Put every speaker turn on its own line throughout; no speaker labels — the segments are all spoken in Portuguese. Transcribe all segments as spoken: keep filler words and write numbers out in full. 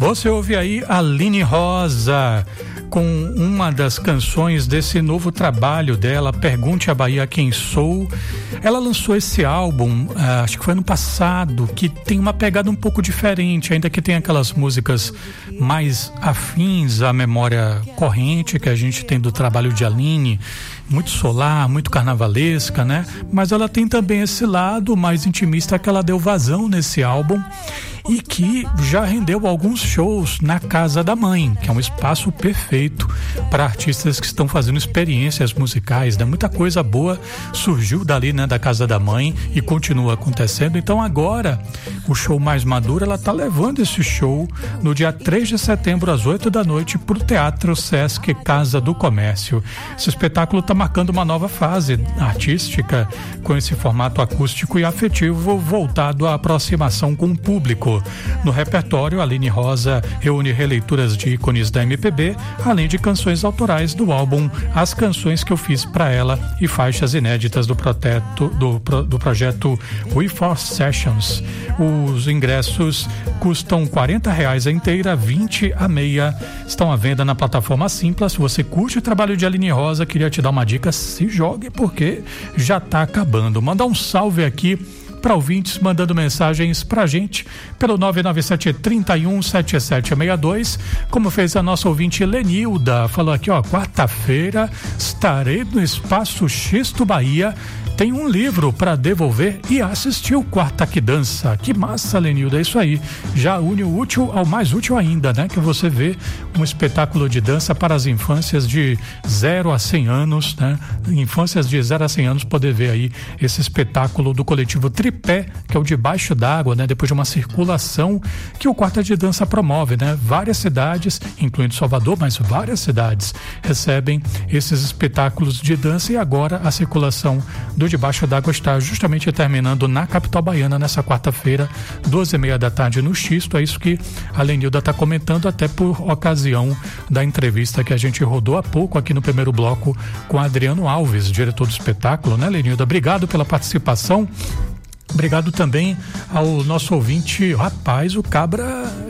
Você ouve aí a Aline Rosa com uma das canções desse novo trabalho dela, Pergunte à Bahia Quem Sou. Ela lançou esse álbum, uh, acho que foi ano passado, que tem uma pegada um pouco diferente, ainda que tem aquelas músicas mais afins à memória corrente que a gente tem do trabalho de Aline, muito solar, muito carnavalesca, né? Mas ela tem também esse lado mais intimista que ela deu vazão nesse álbum e que já rendeu alguns shows na Casa da Mãe, que é um espaço perfeito para artistas que estão fazendo experiências musicais, né? Muita coisa boa surgiu dali, né, da Casa da Mãe e continua acontecendo. Então agora, o show mais maduro, ela tá levando esse show no dia três de setembro às oito da noite para o Teatro Sesc Casa do Comércio. Esse espetáculo está marcando uma nova fase artística com esse formato acústico e afetivo voltado à aproximação com o público. No repertório, a Aline Rosa reúne releituras de ícones da M P B, além de canções autorais do álbum As Canções que Eu Fiz Pra Ela e faixas inéditas do, proteto, do, do projeto We For Sessions. Os ingressos custam quarenta reais a inteira, vinte a meia. Estão à venda na plataforma Simpla. Se você curte o trabalho de Aline Rosa, queria te dar uma dica: se jogue, porque já está acabando. Mandar um salve aqui para ouvintes mandando mensagens pra gente pelo nove nove sete, três um, sete sete seis dois, como fez a nossa ouvinte Lenilda. Falou aqui, ó, quarta-feira estarei no Espaço Xisto Bahia, tem um livro para devolver e assistir o Quarta que Dança. Que massa, Lenilda, é isso aí. Já une o útil ao mais útil ainda, né? Que você vê um espetáculo de dança para as infâncias de zero a cem anos, né? Infâncias de zero a cem anos, poder ver aí esse espetáculo do coletivo Tripé, que é o Debaixo d'Água, né? Depois de uma circulação que o Quarta de Dança promove, né? Várias cidades, incluindo Salvador, mas várias cidades recebem esses espetáculos de dança, e agora a circulação do Debaixo d'Água está justamente terminando na capital baiana nessa quarta-feira, duas e meia da tarde no Xisto. É isso que a Lenilda está comentando, até por ocasião da entrevista que a gente rodou há pouco aqui no primeiro bloco com Adriano Alves, diretor do espetáculo, né, Lenilda? Obrigado pela participação. Obrigado também ao nosso ouvinte. Rapaz, o cabra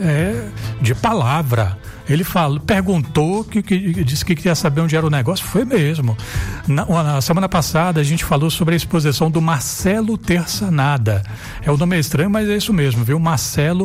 é de palavra. Ele falou, perguntou, que, que, disse que queria saber onde era o negócio. Foi mesmo. Na, na semana passada a gente falou sobre a exposição do Marcelo Terçanada. É, o nome é estranho, mas é isso mesmo, viu? Marcelo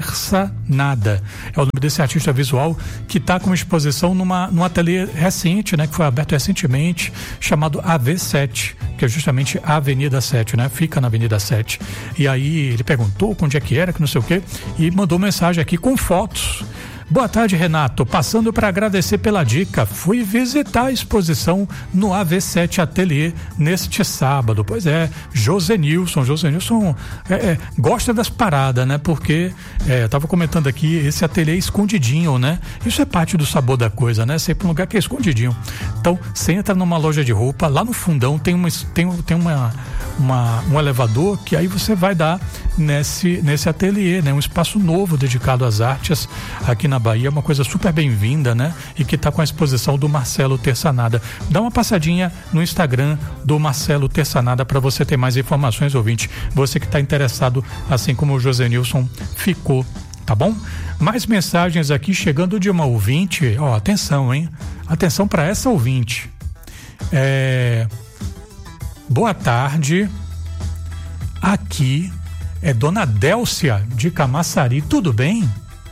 Terçanada. É o nome desse artista visual que está com uma exposição numa, num ateliê recente, né? Que foi aberto recentemente, chamado A V sete, que é justamente a Avenida sete, né? Fica na Avenida sete. E aí ele perguntou onde é que era, que não sei o quê, e mandou mensagem aqui com fotos. Boa tarde, Renato. Passando para agradecer pela dica. Fui visitar a exposição no A V sete Ateliê neste sábado. Pois é, Josenilson. Josenilson é, é, gosta das paradas, né? Porque é, eu tava comentando aqui, esse ateliê escondidinho, né? Isso é parte do sabor da coisa, né? Você ir para um lugar que é escondidinho. Então, você entra numa loja de roupa, lá no fundão tem, uma, tem, tem uma, uma, um elevador que aí você vai dar nesse, nesse ateliê, né? Um espaço novo dedicado às artes aqui na Bahia, uma coisa super bem-vinda, né? E que está com a exposição do Marcelo Terçanada. Dá uma passadinha no Instagram do Marcelo Terçanada para você ter mais informações, ouvinte. Você que está interessado, assim como o Josenilson ficou, tá bom? Mais mensagens aqui chegando de uma ouvinte. Ó, atenção, hein? Atenção para essa ouvinte. É... Boa tarde. Aqui é Dona Délcia de Camaçari. Tudo bem?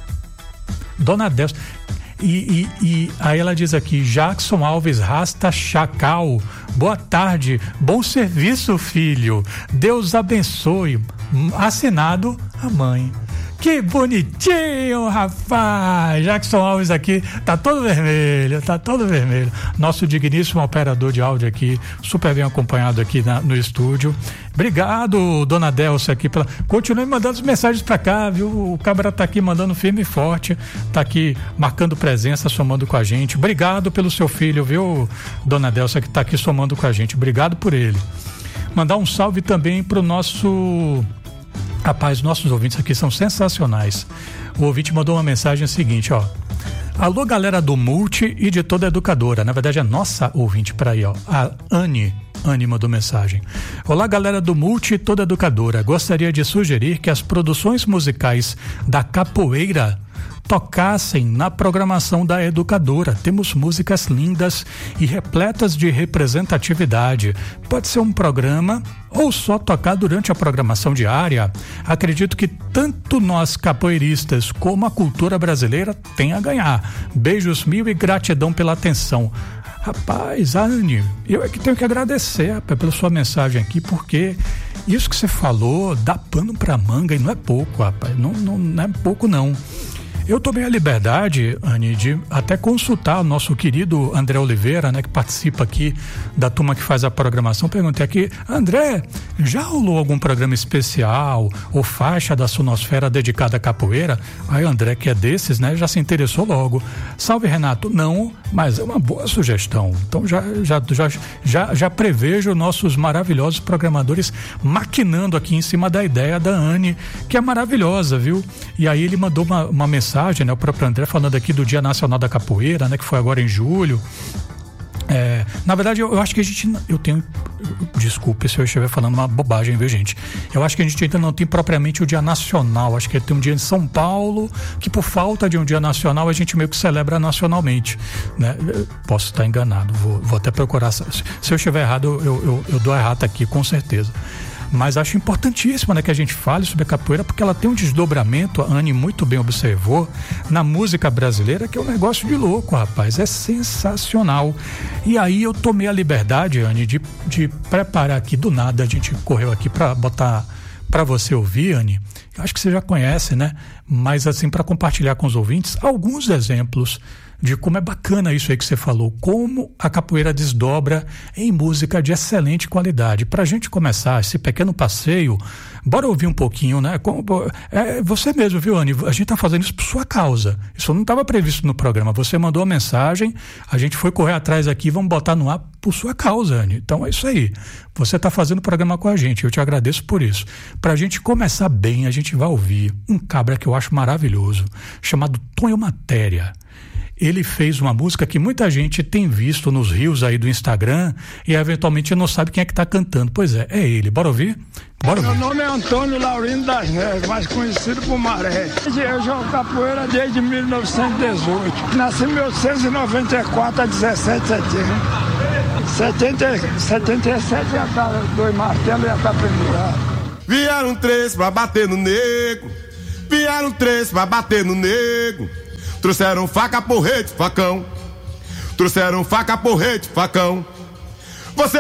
Dona Délcia. E, e, e aí ela diz aqui, Jackson Alves Rasta Chacal. Boa tarde, bom serviço, filho. Deus abençoe. Assinado a mãe. Que bonitinho, rapaz. Jackson Alves aqui, tá todo vermelho, tá todo vermelho. Nosso digníssimo operador de áudio aqui, super bem acompanhado aqui na, no estúdio. Obrigado, Dona Délcia, aqui pela... Continue mandando as mensagens pra cá, viu? O cabra tá aqui mandando firme e forte, tá aqui marcando presença, somando com a gente. Obrigado pelo seu filho, viu, Dona Délcia, que tá aqui somando com a gente. Obrigado por ele. Mandar um salve também pro nosso... Rapaz, nossos ouvintes aqui são sensacionais. O ouvinte mandou uma mensagem seguinte, ó. Alô, galera do Multi e de toda a educadora. Na verdade, é nossa ouvinte para aí, ó. A Anne. Anne mandou mensagem. Olá, galera do Multi e toda a educadora. Gostaria de sugerir que as produções musicais da capoeira tocassem na programação da Educadora. Temos músicas lindas e repletas de representatividade. Pode ser um programa ou só tocar durante a programação diária. Acredito que tanto nós capoeiristas como a cultura brasileira tem a ganhar. Beijos mil e gratidão pela atenção. Rapaz, Anne, eu é que tenho que agradecer, rapaz, pela sua mensagem aqui, porque isso que você falou dá pano pra manga e não é pouco, rapaz, não, não, não é pouco não. Eu tomei a liberdade, Anne, de até consultar o nosso querido André Oliveira, né, que participa aqui da turma que faz a programação. Perguntei aqui, André, já rolou algum programa especial ou faixa da sonosfera dedicada à capoeira? Aí André, que é desses, né, já se interessou logo. Salve, Renato. Não, mas é uma boa sugestão. Então já, já, já, já, já prevejo nossos maravilhosos programadores maquinando aqui em cima da ideia da Anne, que é maravilhosa, viu? E aí ele mandou uma, uma mensagem, né, o próprio André falando aqui do Dia Nacional da Capoeira, né, que foi agora em julho. É, na verdade, eu, eu acho que a gente, eu tenho, desculpe se eu estiver falando uma bobagem, viu, gente? Eu acho que a gente ainda não tem propriamente o Dia Nacional. Acho que tem um dia em São Paulo que, por falta de um Dia Nacional, a gente meio que celebra nacionalmente, né? Eu posso estar enganado, vou, vou até procurar. Se eu estiver errado, eu, eu, eu dou a errata aqui, com certeza. Mas acho importantíssimo, né, que a gente fale sobre a capoeira, porque ela tem um desdobramento, a Anne muito bem observou, na música brasileira, que é um negócio de louco, rapaz, é sensacional. E aí eu tomei a liberdade, Anne, de, de preparar aqui, do nada a gente correu aqui para botar para você ouvir, Anne. Eu acho que você já conhece, né? Mas assim, para compartilhar com os ouvintes alguns exemplos de como é bacana isso aí que você falou, como a capoeira desdobra em música de excelente qualidade. Pra gente começar esse pequeno passeio, bora ouvir um pouquinho, né? Como, é você mesmo, viu, Anne? A gente tá fazendo isso por sua causa. Isso não estava previsto no programa. Você mandou a mensagem, a gente foi correr atrás aqui, vamos botar no ar por sua causa, Anne. Então é isso aí. Você tá fazendo o programa com a gente, eu te agradeço por isso. Pra gente começar bem, a gente vai ouvir um cabra que eu acho maravilhoso, chamado Tonho Matéria. Ele fez uma música que muita gente tem visto nos rios aí do Instagram e eventualmente não sabe quem é que tá cantando. Pois é, é ele. Bora ouvir? Bora ouvir.
Meu nome é Antônio Laurindo das Neves, mais conhecido por Maré. Eu jogo capoeira desde mil novecentos e dezoito. Nasci em mil oitocentos e noventa e quatro, a dezessete de setembro. setenta, setenta e sete já tá, dois martelos já tá pendurado.
Vieram três pra bater no nego, vieram três pra bater no nego. Trouxeram faca, porrete, facão. Trouxeram faca, porrete, facão.